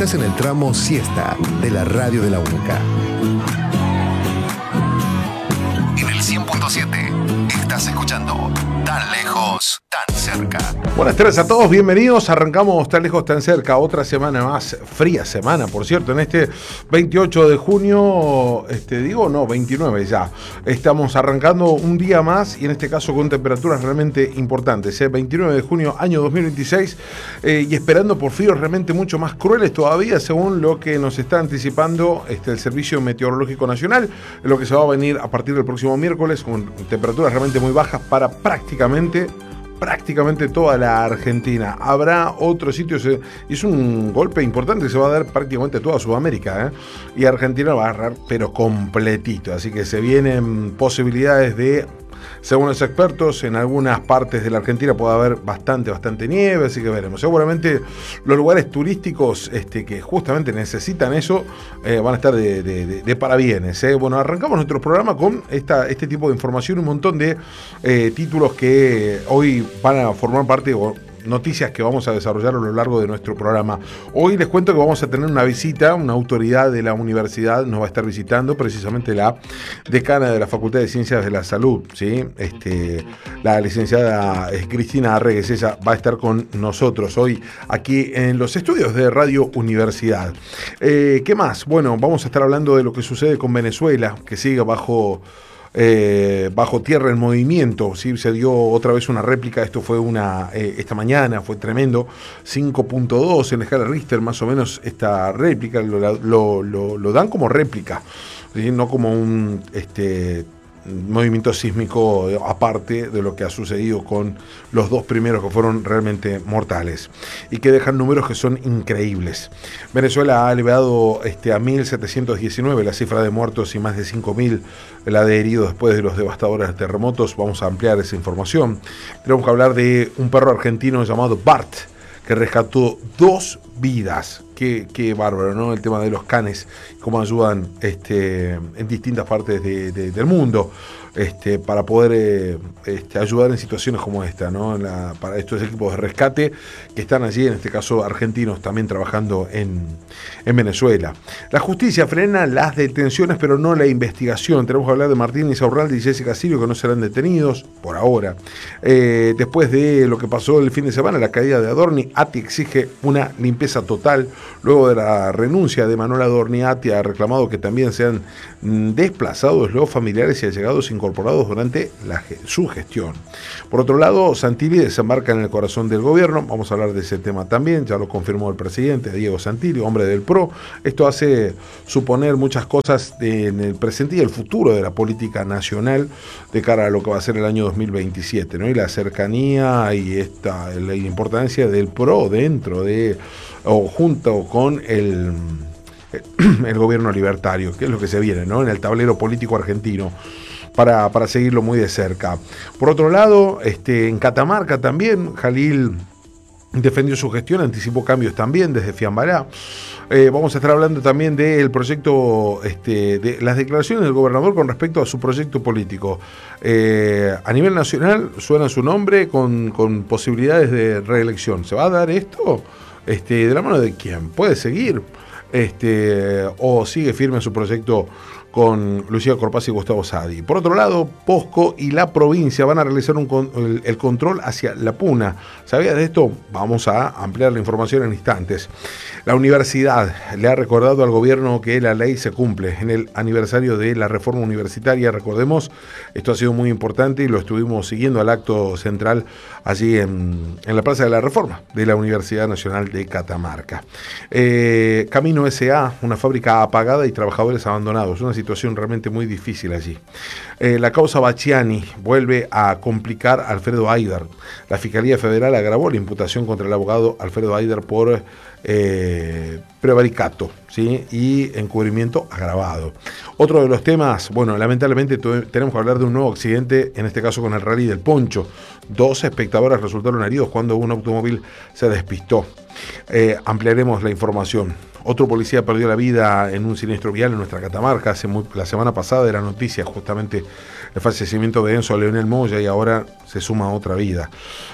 Estás en el tramo siesta de la radio de la UNCA. En el 100.7 estás escuchando Tan Lejos, Tan Cerca. Buenas tardes a todos, bienvenidos. Arrancamos Tan Lejos, Tan Cerca. Otra semana más, fría semana, por cierto. En este 28 de junio, 29 ya. Estamos arrancando un día más y en este caso con temperaturas realmente importantes. 29 de junio, año 2026. Y esperando por fríos realmente mucho más crueles todavía, según lo que nos está anticipando el Servicio Meteorológico Nacional. Lo que se va a venir a partir del próximo miércoles con temperaturas realmente muy bajas para prácticamente toda la Argentina. Habrá otros sitios, es un golpe importante que se va a dar prácticamente toda Sudamérica, y Argentina va a agarrar pero completito, así que se vienen posibilidades de, según los expertos, en algunas partes de la Argentina puede haber bastante nieve, así que veremos. Seguramente los lugares turísticos que justamente necesitan eso van a estar de parabienes. Bueno, arrancamos nuestro programa con este tipo de información, un montón de títulos que hoy van a formar parte noticias que vamos a desarrollar a lo largo de nuestro programa. Hoy les cuento que vamos a tener una visita, una autoridad de la universidad nos va a estar visitando, precisamente la decana de la Facultad de Ciencias de la Salud, ¿sí? La licenciada Cristina Arregues, ella va a estar con nosotros hoy aquí en los estudios de Radio Universidad. ¿Qué más? Bueno, vamos a estar hablando de lo que sucede con Venezuela, que sigue bajo tierra en movimiento, ¿sí? Se dio otra vez una réplica, esto fue esta mañana, fue tremendo, 5.2 en la escala Richter, más o menos esta réplica, lo dan como réplica, ¿sí? No como un movimiento sísmico aparte de lo que ha sucedido con los dos primeros que fueron realmente mortales y que dejan números que son increíbles. Venezuela ha elevado a 1.719 la cifra de muertos y más de 5.000 la de heridos después de los devastadores terremotos. Vamos a ampliar esa información. Tenemos que hablar de un perro argentino llamado Bart, que rescató 2 vidas. Qué bárbaro, ¿no? El tema de los canes, cómo ayudan en distintas partes del mundo para poder ayudar en situaciones como esta, ¿no? Para estos equipos de rescate que están allí, en este caso argentinos, también trabajando en Venezuela. La justicia frena las detenciones, pero no la investigación. Tenemos que hablar de Martín Insaurralde y Jessica Sirio, que no serán detenidos por ahora. Después de lo que pasó el fin de semana, la caída de Adorni, ATI exige una limpieza total. Luego de la renuncia de Manuel Adorni, ATI ha reclamado que también sean desplazados los familiares y allegados incorporados durante su gestión. Por otro lado, Santilli desembarca en el corazón del gobierno. Vamos a hablar de ese tema también, ya lo confirmó el presidente Diego Santilli, hombre del PRO. Esto hace suponer muchas cosas en el presente y el futuro de la política nacional de cara a lo que va a ser el año 2027, ¿no? Y la cercanía y la importancia del PRO dentro de o junto con el gobierno libertario, que es lo que se viene, ¿no? En el tablero político argentino, para seguirlo muy de cerca. Por otro lado, en Catamarca también, Jalil defendió su gestión, anticipó cambios también desde Fiambará. Vamos a estar hablando también del proyecto, de las declaraciones del gobernador con respecto a su proyecto político. A nivel nacional suena su nombre con posibilidades de reelección. ¿Se va a dar esto? ¿De la mano de quién? ¿Puede seguir? ¿O sigue firme su proyecto con Lucía Corpaz y Gustavo Sadi? Por otro lado, POSCO y la provincia van a realizar el control hacia La Puna. ¿Sabías de esto? Vamos a ampliar la información en instantes. La universidad le ha recordado al gobierno que la ley se cumple en el aniversario de la reforma universitaria. Recordemos, esto ha sido muy importante y lo estuvimos siguiendo al acto central allí en la Plaza de la Reforma de la Universidad Nacional de Catamarca. Camino S.A., una fábrica apagada y trabajadores abandonados. Una situación realmente muy difícil allí. La causa Bacciani vuelve a complicar a Alfredo Aydar. La Fiscalía Federal agravó la imputación contra el abogado Alfredo Aydar por prevaricato, ¿sí? Y encubrimiento agravado. Otro de los temas, bueno, lamentablemente tenemos que hablar de un nuevo accidente, en este caso con el Rally del Poncho. 2 espectadores resultaron heridos cuando un automóvil se despistó. Ampliaremos la información. Otro policía perdió la vida en un siniestro vial en nuestra Catamarca. La semana pasada era noticia justamente el fallecimiento de Enzo Leonel Moya y ahora se suma otra vida.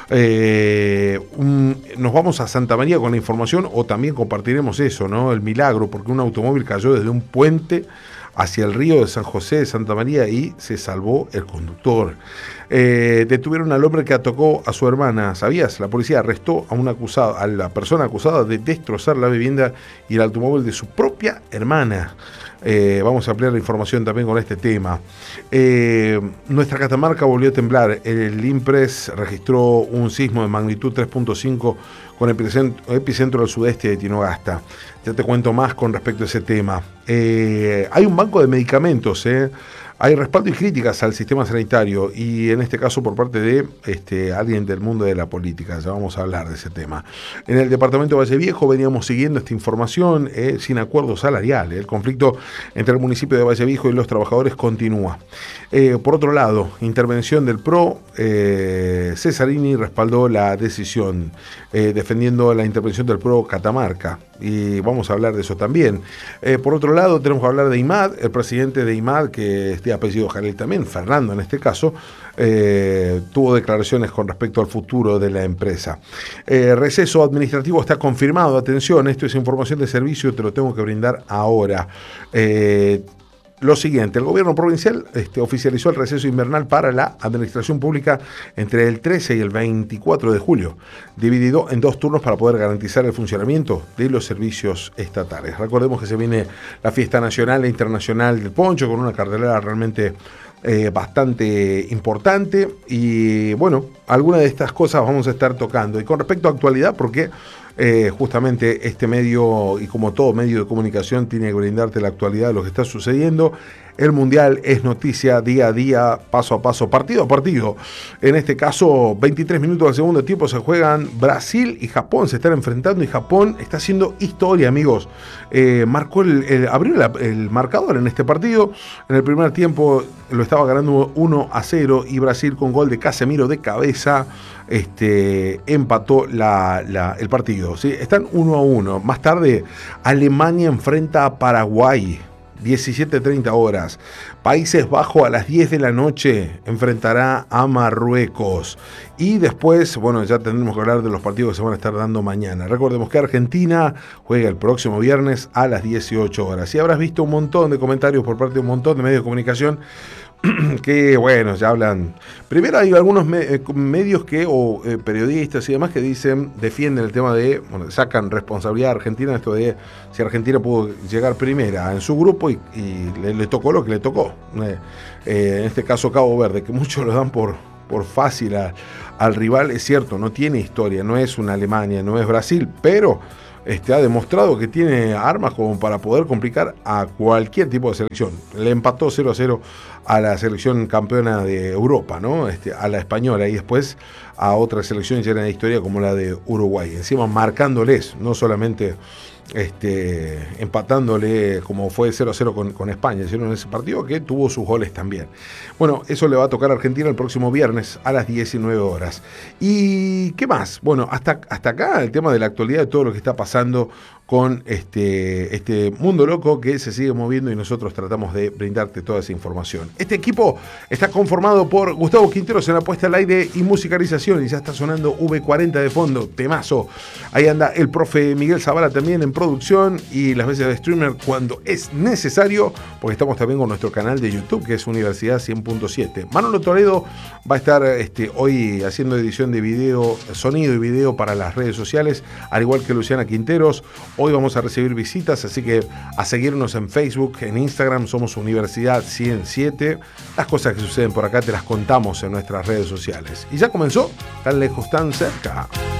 Nos vamos a Santa María con la información, o también compartiremos eso, ¿no? El milagro, porque un automóvil cayó desde un puente hacia el río de San José de Santa María y se salvó el conductor. Detuvieron al hombre que atacó a su hermana. ¿Sabías? La policía arrestó a la persona acusada de destrozar la vivienda y el automóvil de su propia hermana. Vamos a ampliar la información también con este tema. Nuestra Catamarca volvió a temblar. El INPRES registró un sismo de magnitud 3.5 con epicentro al sudeste de Tinogasta. Ya te cuento más con respecto a ese tema. Hay un banco de medicamentos, hay respaldo y críticas al sistema sanitario, y en este caso por parte de alguien del mundo de la política. Ya vamos a hablar de ese tema. En el departamento de Valle Viejo veníamos siguiendo esta información sin acuerdo salarial. El conflicto entre el municipio de Valle Viejo y los trabajadores continúa. Por otro lado, intervención del PRO. Cesarini respaldó la decisión defendiendo la intervención del PRO Catamarca, y vamos a hablar de eso también. Por otro lado, tenemos que hablar de IMAD. El presidente de IMAD, que es de apellido Jalil también, Fernando en este caso, tuvo declaraciones con respecto al futuro de la empresa. Receso administrativo está confirmado. Atención, esto es información de servicio, te lo tengo que brindar ahora. Lo siguiente, el gobierno provincial oficializó el receso invernal para la administración pública entre el 13 y el 24 de julio, dividido en 2 turnos para poder garantizar el funcionamiento de los servicios estatales. Recordemos que se viene la fiesta nacional e internacional del poncho, con una cartelera realmente bastante importante, y bueno, algunas de estas cosas vamos a estar tocando. Y con respecto a actualidad, porque justamente este medio, y como todo medio de comunicación, tiene que brindarte la actualidad de lo que está sucediendo. El Mundial es noticia día a día, paso a paso, partido a partido. En este caso, 23 minutos del segundo tiempo se juegan. Brasil y Japón se están enfrentando, y Japón está haciendo historia, amigos. Abrió el marcador en este partido. En el primer tiempo lo estaba ganando 1-0, y Brasil, con gol de Casemiro de cabeza, empató el partido, ¿sí? Están 1-1. Más tarde, Alemania enfrenta a Paraguay, 17:30 horas. Países Bajos a las 10 de la noche enfrentará a Marruecos. Y después, bueno, ya tendremos que hablar de los partidos que se van a estar dando mañana. Recordemos que Argentina juega el próximo viernes a las 18 horas. Y habrás visto un montón de comentarios por parte de un montón de medios de comunicación que, bueno, ya hablan. Primero, hay algunos medios periodistas y demás que defienden el tema de, bueno, sacan responsabilidad a Argentina, esto de si Argentina pudo llegar primera en su grupo y le tocó lo que le tocó. En este caso, Cabo Verde, que muchos lo dan por fácil al rival. Es cierto, no tiene historia, no es una Alemania, no es Brasil, pero ha demostrado que tiene armas como para poder complicar a cualquier tipo de selección. Le empató 0-0 a la selección campeona de Europa, ¿no? A la española, y después a otras selecciones llenas de historia como la de Uruguay. Encima marcándoles, no solamente empatándole como fue 0-0 con España, sino en ese partido que tuvo sus goles también. Bueno, eso le va a tocar a Argentina el próximo viernes a las 19 horas. ¿Y qué más? Bueno, hasta acá el tema de la actualidad de todo lo que está pasando con este mundo loco que se sigue moviendo, y nosotros tratamos de brindarte toda esa información. Este equipo está conformado por Gustavo Quinteros en la puesta al aire y musicalización, y ya está sonando V40 de fondo, temazo. Ahí anda el profe Miguel Zavala también en producción, y las veces de streamer cuando es necesario, porque estamos también con nuestro canal de YouTube, que es Universidad 100.7. Manolo Toledo va a estar hoy haciendo edición de video, sonido y video para las redes sociales, al igual que Luciana Quinteros. Hoy vamos a recibir visitas, así que a seguirnos en Facebook, en Instagram, somos Universidad 107. Las cosas que suceden por acá te las contamos en nuestras redes sociales. Y ya comenzó, tan lejos, tan cerca.